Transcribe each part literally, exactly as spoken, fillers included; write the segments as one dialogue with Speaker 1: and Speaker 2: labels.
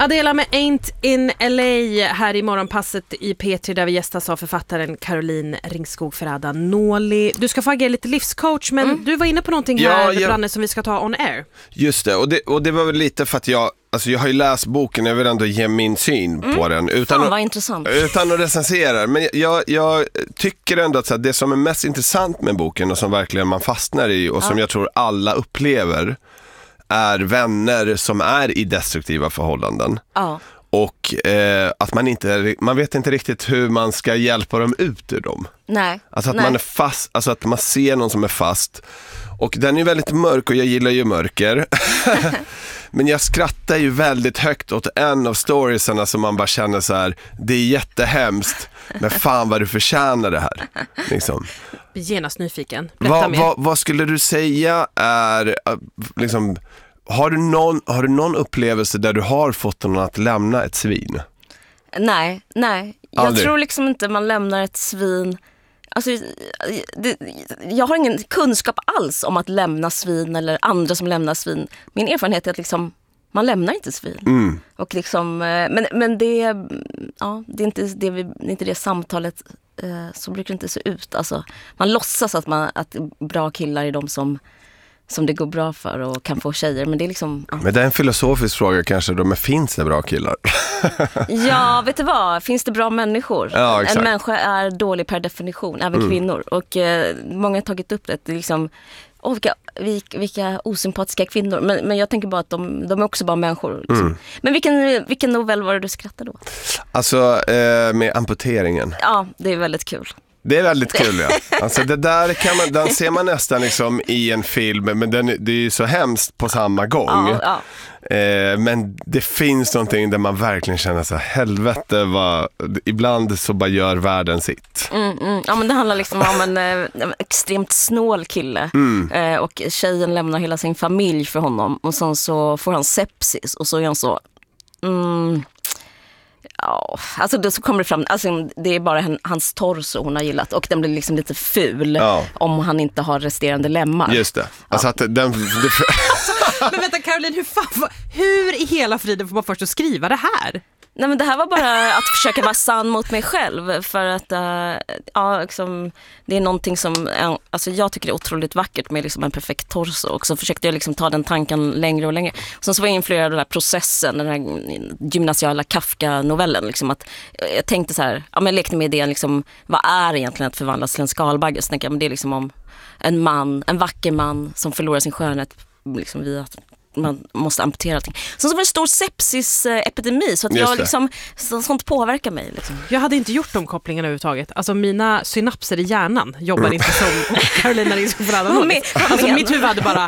Speaker 1: Adela med Ain't in L A här i morgonpasset i P tre där vi gästas av författaren Caroline Ringskog Ferrada Noli. Du ska få agera lite livscoach, men mm. du var inne på någonting här, ja, jag... Branne, som vi ska ta on air.
Speaker 2: Just det, och det, och det var väl lite för att jag, alltså jag har ju läst boken, jag vill ändå ge min syn mm. på den. Utan
Speaker 3: Fan, vad
Speaker 2: att,
Speaker 3: intressant.
Speaker 2: Utan att recensera. Men jag, jag tycker ändå att så här, det som är mest intressant med boken och som verkligen man fastnar i och ja. som jag tror alla upplever är vänner som är i destruktiva förhållanden.
Speaker 3: Ja.
Speaker 2: Och eh, att man inte man vet inte riktigt hur man ska hjälpa dem ut ur dem.
Speaker 3: Nej.
Speaker 2: Alltså att
Speaker 3: Nej.
Speaker 2: man är fast, alltså att man ser någon som är fast. Och den är väldigt mörk och jag gillar ju mörker. Men jag skrattar ju väldigt högt åt en av storiesarna som man bara känner så här: det är jättehemskt, men fan vad du förtjänar det här. Liksom.
Speaker 1: Genast nyfiken. Berätta
Speaker 2: Vad,
Speaker 1: mer.
Speaker 2: vad, vad skulle du säga är liksom, har du någon har du någon upplevelse där du har fått någon att lämna ett svin?
Speaker 3: Nej, nej. Jag
Speaker 2: Aldrig.
Speaker 3: tror liksom inte man lämnar ett svin. Alltså, det, jag har ingen kunskap alls om att lämna svin eller andra som lämnar svin. Min erfarenhet är att liksom, man lämnar inte svin.
Speaker 2: Mm.
Speaker 3: Och liksom, men, men det, ja, det, är inte det, vi, det är inte det samtalet, så brukar det inte se ut. Alltså, man låtsas att, man, att bra killar är de som, som det går bra för och kan få tjejer. Men det är liksom... Ja.
Speaker 2: Men det är en filosofisk fråga kanske då, men finns det bra killar?
Speaker 3: Ja, vet du vad? Finns det bra människor?
Speaker 2: Ja, exakt.
Speaker 3: En människa är dålig per definition, även mm. kvinnor. Och eh, många har tagit upp det. Det är liksom, åh, vilka, vilka, vilka osympatiska kvinnor. Men, men jag tänker bara att de, de är också bara människor. Liksom. Mm. Men vilken, vilken novell var det du skrattade då?
Speaker 2: Alltså, eh, med amputeringen.
Speaker 3: Ja, det är väldigt kul.
Speaker 2: Det är väldigt kul, ja. Alltså det där kan man, den ser man nästan liksom i en film, men den, det är ju så hemskt på samma gång.
Speaker 3: Ja, ja.
Speaker 2: Eh, men det finns någonting där man verkligen känner så här, helvete vad, ibland så bara gör världen sitt.
Speaker 3: Mm, mm. Ja, men det handlar liksom om en, en extremt snål kille. Mm. Eh, och tjejen lämnar hela sin familj för honom. Och sen så får han sepsis och så är han så... Mm, ja, alltså då så kommer det fram, alltså det är bara en, hans torso hon har gillat och den blir liksom lite ful ja. om han inte har resterande lemmar.
Speaker 2: Just det. Alltså ja. att den... Det...
Speaker 1: Men vänta Caroline, hur, fan, hur i hela friden får man först att skriva det här?
Speaker 3: Nej, men det här var bara att försöka vara sann mot mig själv, för att uh, ja, liksom, det är någonting som uh, alltså jag tycker är otroligt vackert med liksom en perfekt torso, och så försökte jag liksom ta den tanken längre och längre. Och sen så var jag influerad av den här processen, den här gymnasiala Kafka-novellen liksom, att uh, jag tänkte så här, ja, men jag lekte med idén liksom, vad är egentligen att förvandlas till en skalbagge? Så tänkte jag, men det är liksom om en man, en vacker man som förlorar sin skönhet liksom via att man måste amputera allting. Sen så var det en stor sepsis-epidemi, så att jag liksom, så, sånt påverkar mig. Liksom.
Speaker 1: Jag hade inte gjort de kopplingarna överhuvudtaget. Alltså mina synapser i hjärnan jobbar mm. inte som Carolina Ringskog Ferrada Noli. Alltså mitt huvud hade bara...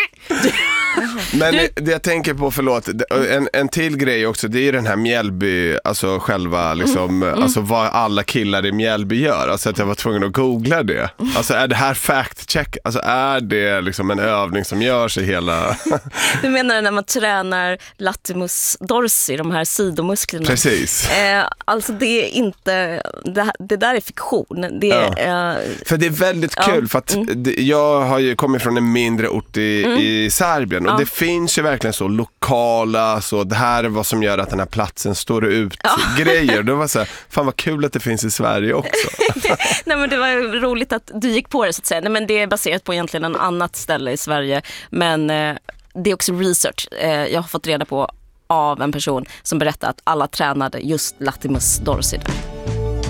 Speaker 2: Men du... det jag tänker på, förlåt, en, en till grej också, det är den här Mjällby, alltså själva liksom, mm. alltså vad alla killar i Mjällby gör. Alltså att jag var tvungen att googla det. Alltså är det här fact check? Alltså är det liksom en övning som görs i hela...
Speaker 3: Du menar när man tränar latimus dorsi, de här sidomusklerna?
Speaker 2: Precis.
Speaker 3: Eh, alltså det är inte, det, det där är fiktion. Det är,
Speaker 2: ja.
Speaker 3: eh,
Speaker 2: för det är väldigt kul, ja. för att mm. det, jag har ju kommit från en mindre ort i, mm. i Serbien, och ja. det finns ju verkligen så lokala, så det här är vad som gör att den här platsen står ut ja. grejer. Det var så här, fan vad kul att det finns i Sverige också.
Speaker 3: Nej, men det var roligt att du gick på det, så att säga. Nej, men det är baserat på egentligen en annat ställe i Sverige, men eh, det är också research. Jag har fått reda på av en person som berättar att alla tränade just latimus dorsi där.